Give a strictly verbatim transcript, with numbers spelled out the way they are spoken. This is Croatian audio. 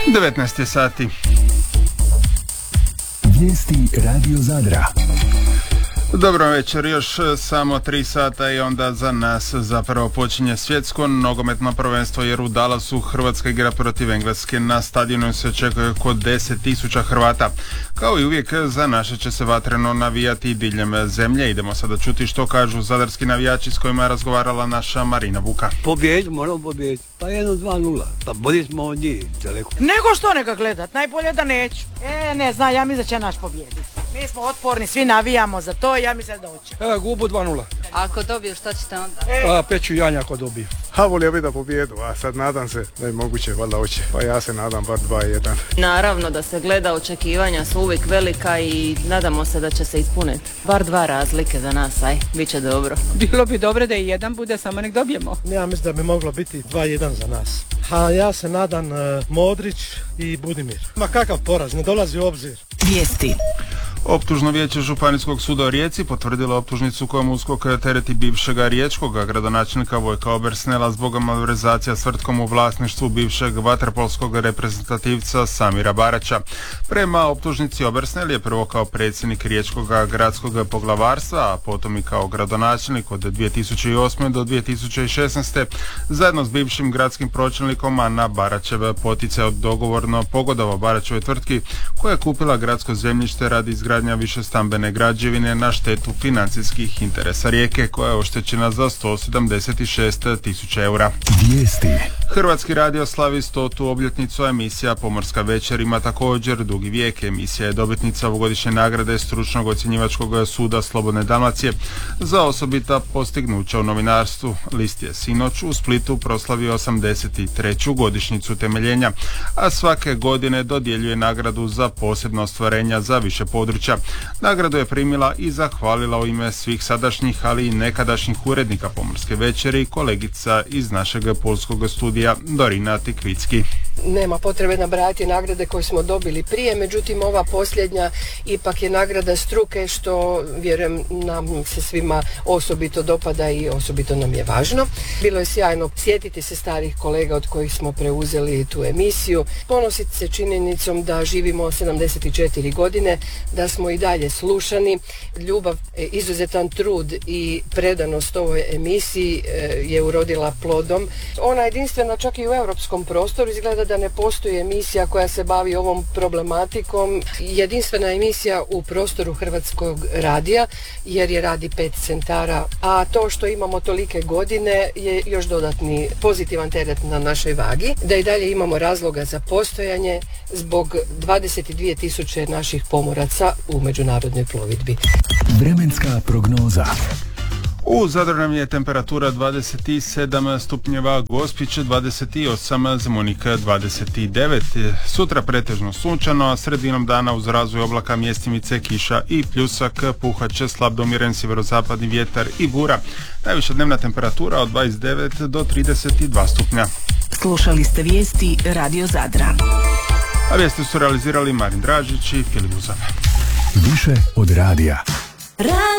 devetnaest je sati. Vijesti Radio Zadra. Dobro večer, još samo tri sata i onda za nas zapravo počinje svjetsko nogometno prvenstvo, jer u Dallasu Hrvatska igra protiv Engleske. Na stadionu se očekuje oko deset tisuća Hrvata. Kao i uvijek, za naše će se vatreno navijati diljem zemlje. Idemo sada čuti što kažu zadarski navijači s kojima je razgovarala naša Marina Vuka. Pobjedi, moramo pobjediti. Pa jedno dva nula. Pa bolje smo od njih daleko. Nego što neka gledat, najbolje da neću. E, ne znam, ja mislim da će naš pobjediti. Mi smo otporni, svi navijamo za to, ja mislim da hoće. Evo, gubu dva nula. Ako dobiju, šta ćete onda? E. A, peću janja ako dobiju. Ha, volio bi da pobjedu, a sad nadam se da je moguće, valjda hoće. Pa ja se nadam bar dva jedan. Naravno da se gleda, očekivanja su uvijek velika i nadamo se da će se ispuniti. Bar dva razlike za nas, aj, bit će dobro. Bilo bi dobro da i jedan bude, samo nek dobijemo. Ja mislim da bi moglo biti dva jedan za nas. A ja se nadam uh, Modrić i Budimir. Ma kakav poraz, ne dolazi u obzir. Vijesti. Optužno vijeće Županijskog suda u Rijeci potvrdilo optužnicu kojom USKOK tereti bivšega riječkog gradonačelnika Vojka Obersnela zbog malverzacija s tvrtkom u vlasništvu bivšeg vaterpolskog reprezentativca Samira Baraća. Prema optužnici Obersnel je prvo kao predsjednik riječkog gradskog poglavarstva, a potom i kao gradonačelnik od dvije tisuće osme do dvije tisuće šesnaeste zajedno s bivšim gradskim pročelnikom, a na Baraćev poticaj dogovorno pogodovao Baraćevoj tvrtki koja je kupila gradsko zemljište radi izgradnje više stambene građevine na štetu financijskih interesa Rijeke, koja je oštećena za sto sedamdeset šest tisuća eura. Vijesti. Hrvatski radio slavi stotu obljetnicu, a emisija Pomorska večer ima također dugi vijek. Emisija je dobitnica ovogodišnje nagrade stručnog ocjenjivačkog suda Slobodne Dalmacije za osobita postignuća u novinarstvu. List je sinoć u Splitu proslavio osamdeset treću godišnjicu temeljenja, a svake godine dodjeljuje nagradu za posebno ostvarenja za više područja. Nagradu je primila i zahvalila u ime svih sadašnjih, ali i nekadašnjih urednika Pomorske večeri kolegica iz našeg pulskog studija Dorina Tikvicki. Nema potrebe nabrajati nagrade koje smo dobili prije, međutim ova posljednja ipak je nagrada struke, što vjerujem nam se svima osobito dopada i osobito nam je važno. Bilo je sjajno sjetiti se starih kolega od kojih smo preuzeli tu emisiju, ponositi se činjenicom da živimo sedamdeset četiri godine, da smo i dalje slušani. Ljubav, izuzetan trud i predanost ovoj emisiji je urodila plodom. Ona je jedinstvena čak i u europskom prostoru, izgleda da ne postoji emisija koja se bavi ovom problematikom. Jedinstvena emisija u prostoru Hrvatskog radija, jer je radi pet centara, a to što imamo tolike godine je još dodatni pozitivan teret na našoj vagi, da i dalje imamo razloga za postojanje zbog dvadeset dvije tisuće naših pomoraca u međunarodnoj plovidbi. Vremenska prognoza. U Zadru nam je temperatura dvadeset sedam stupnjeva, Gospić dvadeset osam, Zemunik dvadeset devet. Sutra pretežno sunčano, a sredinom dana uz razvoj oblaka mjestimice kiša i pljusak, puhat će slab do miren sjeverozapadni vjetar i bura. Najviša dnevna temperatura od dvadeset devet do trideset dva stupnja. Slušali ste vijesti Radio Zadra. A vijesti su realizirali Marin Dražić i Filip Uzan. Više od radija.